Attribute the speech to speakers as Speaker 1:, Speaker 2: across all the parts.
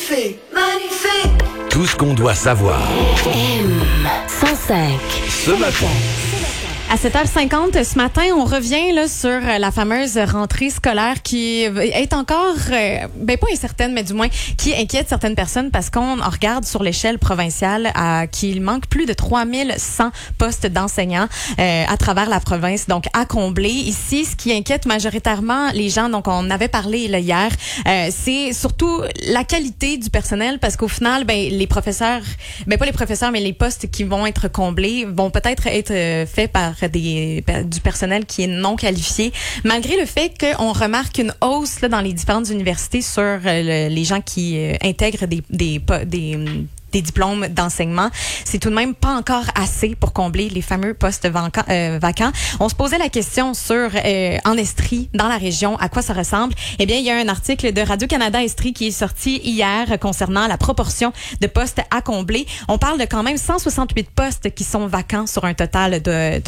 Speaker 1: Magnifique, magnifique.
Speaker 2: Tout ce qu'on doit savoir.
Speaker 3: M105.
Speaker 2: Ce matin.
Speaker 4: À 7h50 ce matin, on revient là sur la fameuse rentrée scolaire qui est encore, pas incertaine, mais du moins qui inquiète certaines personnes parce qu'on regarde sur l'échelle provinciale qu'il manque plus de 3100 postes d'enseignants à travers la province, donc à combler. Ici, ce qui inquiète majoritairement les gens, donc on avait parlé là, hier, c'est surtout la qualité du personnel parce qu'au final, les professeurs, pas les professeurs, mais les postes qui vont être comblés vont peut-être être faits par du personnel qui est non qualifié, malgré le fait qu'on remarque une hausse là, dans les différentes universités sur les gens qui intègrent des diplômes d'enseignement. C'est tout de même pas encore assez pour combler les fameux postes vacants. On se posait la question sur en Estrie, dans la région, à quoi ça ressemble. Eh bien, il y a un article de Radio-Canada Estrie qui est sorti hier concernant la proportion de postes à combler. On parle de quand même 168 postes qui sont vacants sur un total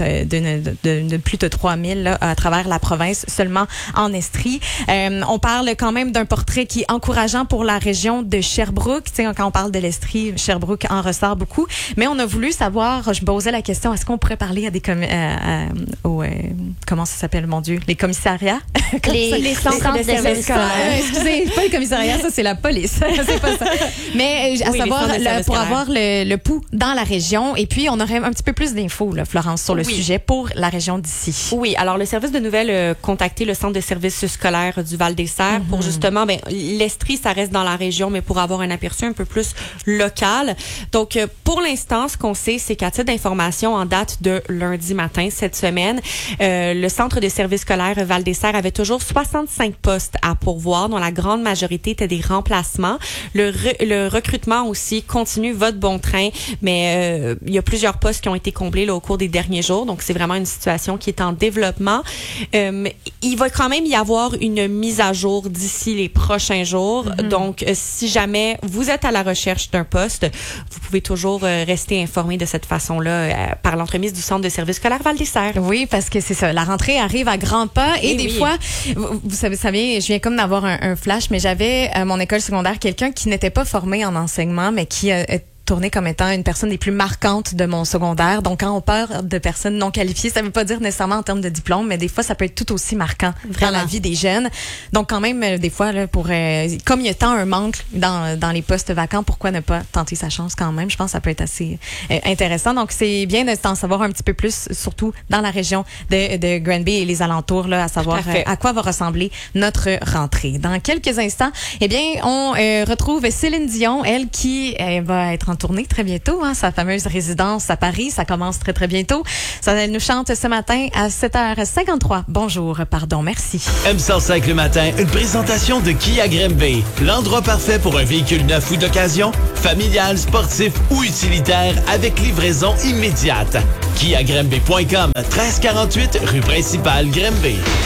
Speaker 4: de plus de 3000 là, à travers la province, seulement en Estrie. On parle quand même d'un portrait qui est encourageant pour la région de Sherbrooke. Tu sais, quand on parle de l'Estrie, Sherbrooke en ressort beaucoup, mais on a voulu savoir, je me posais la question, est-ce qu'on pourrait parler à des comment ça s'appelle, mon Dieu, les commissariats?
Speaker 3: Les centres de services scolaires.
Speaker 4: Excusez, pas les commissariats, ça c'est la police, c'est pas ça. Mais à savoir, pour avoir le pouls dans la région, et puis on aurait un petit peu plus d'infos, là, Florence, sur le sujet pour la région d'ici.
Speaker 5: Oui, alors le service de nouvelles a contacté le centre de services scolaires du Val-des-Serres pour justement, l'Estrie, ça reste dans la région, mais pour avoir un aperçu un peu plus local. Donc, pour l'instant, ce qu'on sait, c'est qu'à titre d'information, en date de lundi matin cette semaine, le centre de services scolaires Val-des-Serres avait toujours 65 postes à pourvoir, dont la grande majorité étaient des remplacements. Le recrutement aussi continue votre bon train, mais il y a plusieurs postes qui ont été comblés là, au cours des derniers jours. Donc, c'est vraiment une situation qui est en développement. Il va quand même y avoir une mise à jour d'ici les prochains jours. Donc, si jamais vous êtes à la recherche d'un poste, vous pouvez toujours rester informé de cette façon-là par l'entremise du centre de services scolaires Val-des-Serres.
Speaker 4: Oui, parce que c'est ça. La rentrée arrive à grands pas et des fois, vous savez, je viens comme d'avoir un flash, mais j'avais à mon école secondaire quelqu'un qui n'était pas formé en enseignement, mais qui tournée comme étant une personne des plus marquantes de mon secondaire. Donc, quand on parle de personnes non qualifiées, ça veut pas dire nécessairement en termes de diplôme, mais des fois, ça peut être tout aussi marquant dans la vie des jeunes. Donc, quand même, des fois, là, comme il y a tant un manque dans les postes vacants, pourquoi ne pas tenter sa chance quand même? Je pense que ça peut être assez intéressant. Donc, c'est bien d'en savoir un petit peu plus, surtout dans la région de Granby et les alentours, là, à savoir à quoi va ressembler notre rentrée. Dans quelques instants, eh bien, on retrouve Céline Dion, elle qui va être en tournée très bientôt, sa fameuse résidence à Paris. Ça commence très, très bientôt. Elle nous chante ce matin à 7h53. Bonjour, pardon, merci.
Speaker 2: M105 le matin, une présentation de Kia Grimby. L'endroit parfait pour un véhicule neuf ou d'occasion, familial, sportif ou utilitaire avec livraison immédiate. KiaGrimby.com, 1348 rue principale Grimby.